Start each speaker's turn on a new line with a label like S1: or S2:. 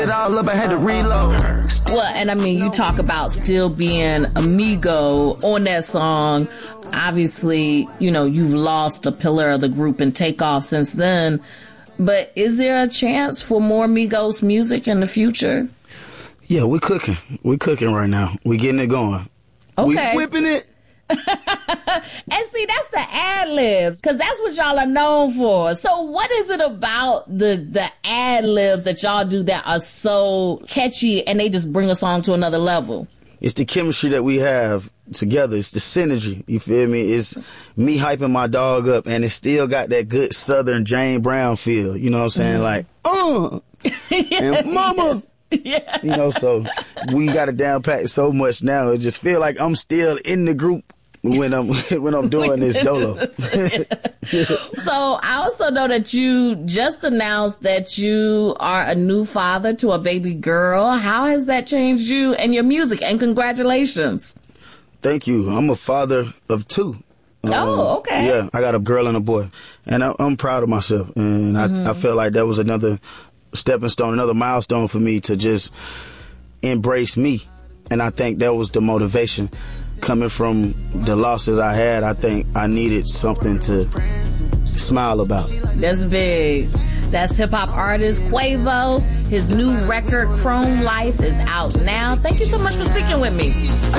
S1: It all up, I had to reload.
S2: Well, and I mean, you talk about still being amigo on that song. Obviously, you know, you've lost a pillar of the group and Takeoff since then. But is there a chance for more Migos music in the future?
S3: Yeah, we're cooking. We're cooking right now. We're getting it going.
S2: Okay.
S3: We whipping it.
S2: And see, that's the ad-libs, because that's what y'all are known for. So what is it about the ad-libs that y'all do that are so catchy and they just bring a song to another level?
S3: It's the chemistry that we have together. It's the synergy. You feel me? It's me hyping my dog up, and it still got that good Southern Jane Brown feel. You know what I'm saying? Like,
S2: Yes.
S3: and mama.
S2: Yeah.
S3: You know, so we got it down pat so much now. It just feel like I'm still in the group when I'm doing this dolo.
S2: So I also know that you just announced that you are a new father to a baby girl. How has that changed you and your music? And congratulations.
S3: Thank you. I'm a father of two.
S2: Oh, okay.
S3: Yeah, I got a girl and a boy, and I'm proud of myself. And I felt like that was another stepping stone, another milestone for me to just embrace me. And I think that was the motivation. Coming from the losses I had, I think I needed something to smile about.
S2: That's big. That's hip-hop artist Quavo. His new record, Chrome Life, is out now. Thank you so much for speaking with me.